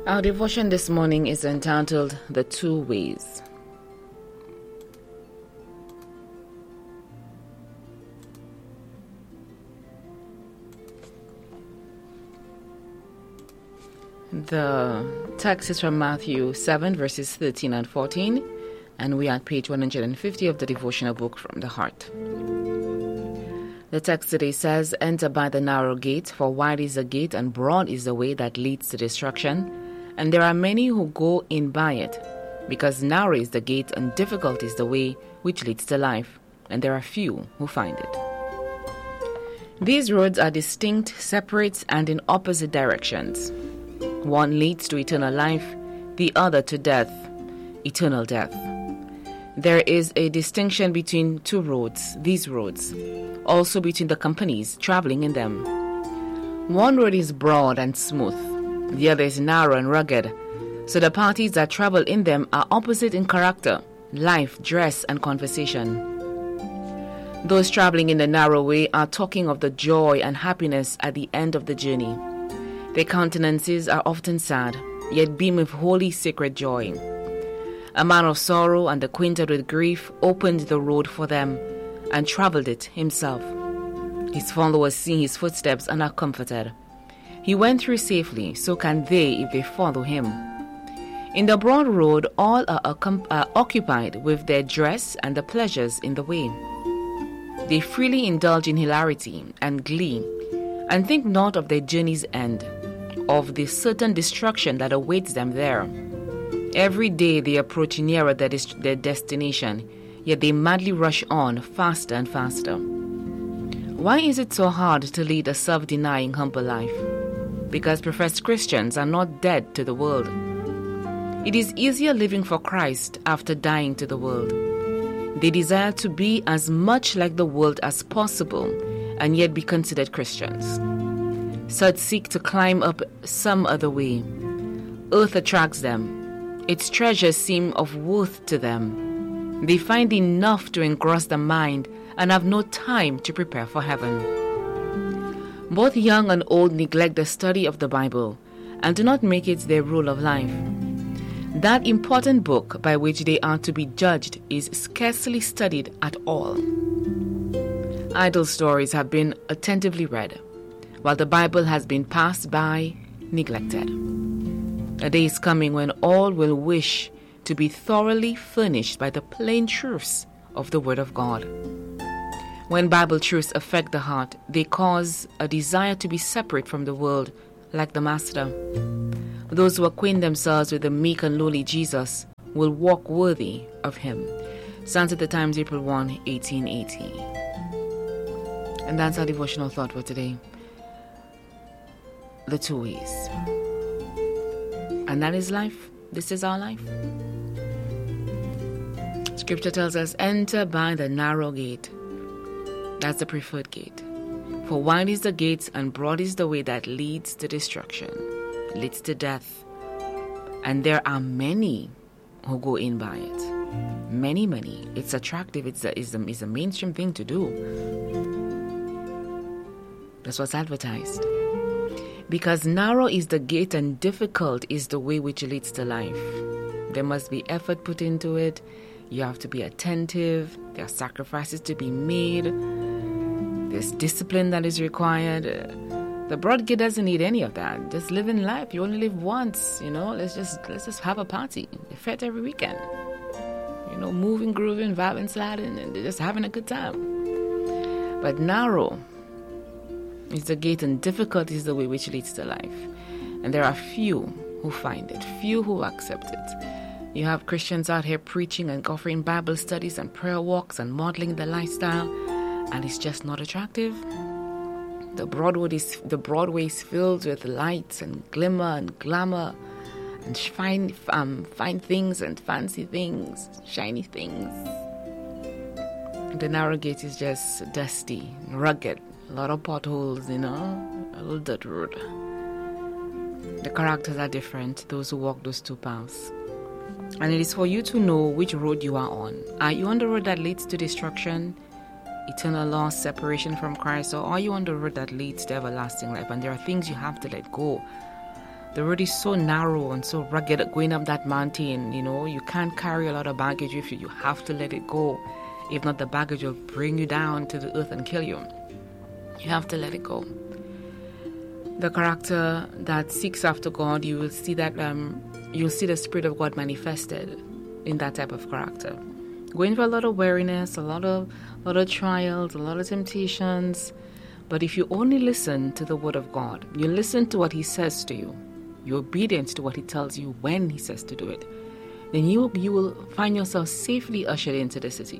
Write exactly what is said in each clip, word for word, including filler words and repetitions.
Our devotion this morning is entitled The Two Ways. The text is from Matthew seven, verses thirteen and fourteen, and we are at page one hundred fifty of the devotional book From the Heart. The text today says, "Enter by the narrow gate, for wide is the gate and broad is the way that leads to destruction, and there are many who go in by it, because narrow is the gate and difficult is the way which leads to life, and there are few who find it." These roads are distinct, separate, and in opposite directions. One leads to eternal life, the other to death, eternal death. There is a distinction between two roads, these roads, also between the companies traveling in them. One road is broad and smooth, the other is narrow and rugged, so the parties that travel in them are opposite in character, life, dress, and conversation. Those traveling in the narrow way are talking of the joy and happiness at the end of the journey. Their countenances are often sad, yet beam with holy sacred joy. A man of sorrow and acquainted with grief opened the road for them and traveled it himself. His followers see his footsteps and are comforted. He went through safely, so can they if they follow him. In the broad road, all are, accom- are occupied with their dress and the pleasures in the way. They freely indulge in hilarity and glee, and think not of their journey's end, of the certain destruction that awaits them there. Every day they approach nearer their, dest- their destination, yet they madly rush on faster and faster. Why is it so hard to lead a self-denying, humble life? Because professed Christians are not dead to the world. It is easier living for Christ after dying to the world. They desire to be as much like the world as possible and yet be considered Christians. Such seek to climb up some other way. Earth attracts them. Its treasures seem of worth to them. They find enough to engross the mind and have no time to prepare for heaven. Both young and old neglect the study of the Bible and do not make it their rule of life. That important book by which they are to be judged is scarcely studied at all. Idle stories have been attentively read, while the Bible has been passed by, neglected. A day is coming when all will wish to be thoroughly furnished by the plain truths of the Word of God. When Bible truths affect the heart, they cause a desire to be separate from the world, like the Master. Those who acquaint themselves with the meek and lowly Jesus will walk worthy of him. Stands at the Times, April first, eighteen eighty. And that's our devotional thought for today. The two ways. And that is life. This is our life. Scripture tells us, enter by the narrow gate. That's the preferred gate. For wide is the gate and broad is the way that leads to destruction, leads to death. And there are many who go in by it. Many, many. It's attractive. It's a, it's a, it's a mainstream thing to do. That's what's advertised. Because narrow is the gate and difficult is the way which leads to life. There must be effort put into it. You have to be attentive. There are sacrifices to be made. There's discipline that is required. The broad gate doesn't need any of that. Just live in life. You only live once, you know. Let's just let's just have a party. A fete every weekend. You know, moving, grooving, vibing, sliding, and just having a good time. But narrow is the gate and difficult is the way which leads to life. And there are few who find it, few who accept it. You have Christians out here preaching and offering Bible studies and prayer walks and modeling the lifestyle, and it's just not attractive. The Broadway is the Broadway is filled with lights and glimmer and glamour and fine, um, fine things and fancy things, shiny things. The narrow gate is just dusty, rugged, a lot of potholes, you know, a little dirt road. The characters are different, those who walk those two paths. And it is for you to know which road you are on. Are you on the road that leads to destruction, eternal loss, separation from Christ, or are you on the road that leads to everlasting life? And there are things you have to let go. The road is so narrow and so rugged going up that mountain. You know, you can't carry a lot of baggage with you. You have to let it go. If not, the baggage will bring you down to the earth and kill you. You have to let it go. The character that seeks after God, you will see that um, you'll see the Spirit of God manifested in that type of character. Going through a lot of weariness, a lot of, a lot of trials, a lot of temptations. But if you only listen to the Word of God, you listen to what He says to you, you're obedient to what He tells you when He says to do it, then you, you will find yourself safely ushered into the city.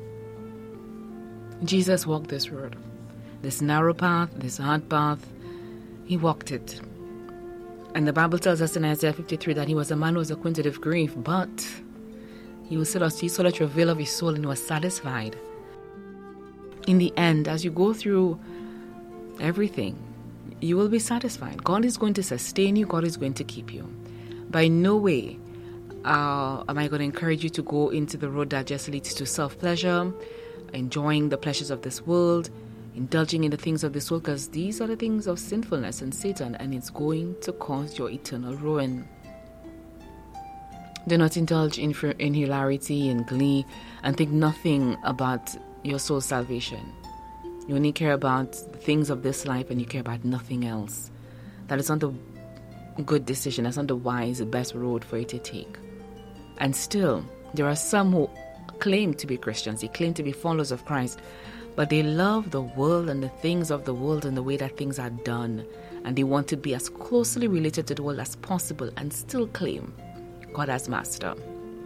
Jesus walked this road, this narrow path, this hard path. He walked it. And the Bible tells us in Isaiah fifty-three that He was a man who was acquainted with grief, but He was saw He saw the travail of His soul and He was satisfied. In the end, as you go through everything, you will be satisfied. God is going to sustain you. God is going to keep you. By no way uh, am I going to encourage you to go into the road that just leads to self-pleasure, enjoying the pleasures of this world, indulging in the things of this world, because these are the things of sinfulness and Satan, and it's going to cause your eternal ruin. Do not indulge in, in hilarity and glee and think nothing about your soul's salvation. You only care about the things of this life and you care about nothing else. That is not the good decision. That's not the wise, the best road for you to take. And still, there are some who claim to be Christians. They claim to be followers of Christ. But they love the world and the things of the world and the way that things are done. And they want to be as closely related to the world as possible and still claim God as master.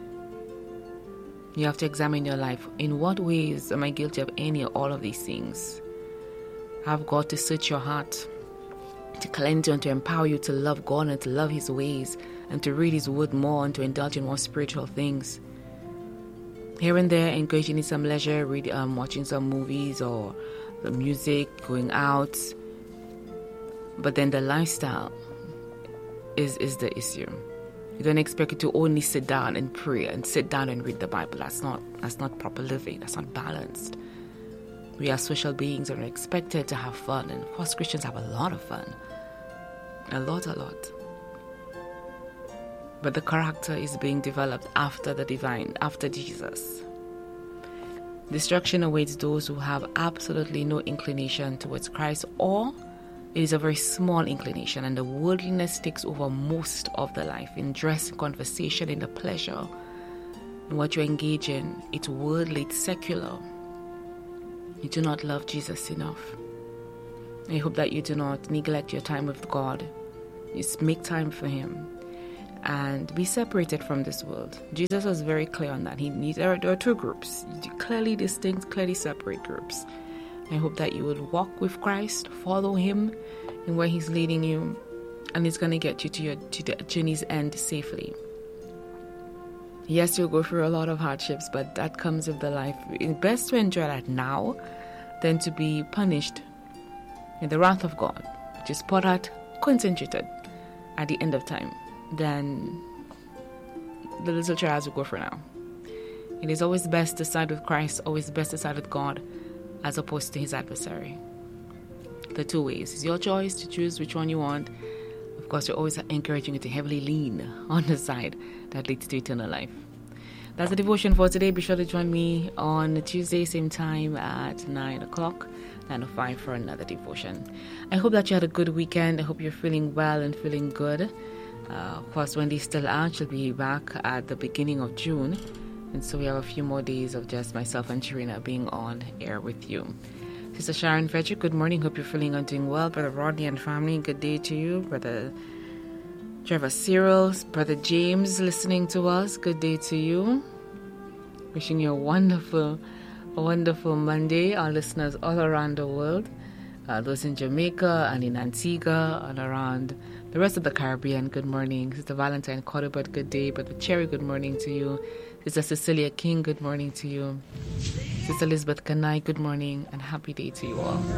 You have to examine your life. In what ways am I guilty of any or all of these things? Have God to search your heart, to cleanse you and to empower you to love God and to love His ways and to read His word more and to indulge in more spiritual things. Here and there, engaging in some leisure, read, um, watching some movies or the music, going out. But then the lifestyle is, is the issue. You don't expect you to only sit down and pray and sit down and read the Bible. That's not that's not proper living. That's not balanced. We are social beings and are expected to have fun. And of course, Christians have a lot of fun. A lot, a lot. But the character is being developed after the divine, after Jesus. Destruction awaits those who have absolutely no inclination towards Christ, or it is a very small inclination, and the worldliness takes over most of the life. In dress, in conversation, in the pleasure, in what you engage in, it's worldly, it's secular. You do not love Jesus enough. I hope that you do not neglect your time with God. Just make time for Him and be separated from this world. Jesus was very clear on that. He needs, there, are, there are two groups, clearly distinct, clearly separate groups. I hope that you will walk with Christ, follow Him in where He's leading you, and He's going to get you to your to the journey's end safely. Yes, you'll go through a lot of hardships, but that comes with the life. It's best to enjoy that now than to be punished in the wrath of God, which is poured out, concentrated at the end of time. Then the little trials will go for now. It is always best to side with Christ, always best to side with God, as opposed to His adversary. The two ways. It's your choice to choose which one you want. Of course, we're always encouraging you to heavily lean on the side that leads to eternal life. That's the devotion for today. Be sure to join me on Tuesday, same time at nine o'clock, nine oh five for another devotion. I hope that you had a good weekend. I hope you're feeling well and feeling good. Uh, of course, Wendy's still out. She'll be back at the beginning of June. And so we have a few more days of just myself and Sharina being on air with you. Sister Sharon Frederick, good morning. Hope you're feeling and doing well. Brother Rodney and family, good day to you. Brother Trevor Cyril, Brother James listening to us, good day to you. Wishing you a wonderful, a wonderful Monday. Our listeners all around the world, uh, those in Jamaica and in Antigua and around the rest of the Caribbean, good morning. Sister Valentine Cordobert, good day. Brother Cherry, good morning to you. Sister Cecilia King, good morning to you. Sister Elizabeth Kanai, good morning and happy day to you all.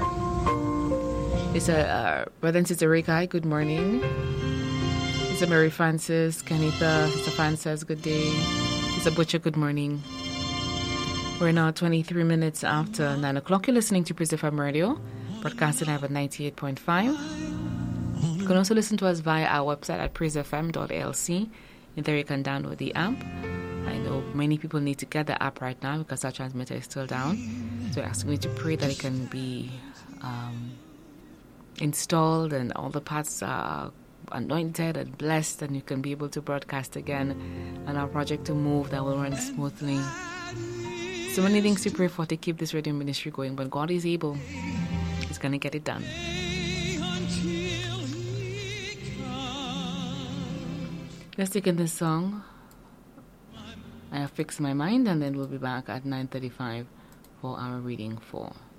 Sister uh, Brother and Sister Rekai, good morning. Sister Mary Francis, Kanita, Sister Frances, good day. Sister Butcher, good morning. We're now twenty-three minutes after nine o'clock. You're listening to Praise F M Radio, broadcasting live at ninety-eight point five. can also listen to us via our website at praise f m dot l c. And there you can download the app. I know many people need to get the app right now because our transmitter is still down. So we're asking you to pray that it can be um, installed and all the parts are anointed and blessed, and you can be able to broadcast again, and our project to move that will run smoothly. So many things to pray for to keep this radio ministry going, but God is able. He's going to get it done. Let's take in this song. I have fixed my mind, and then we'll be back at nine thirty-five for our reading for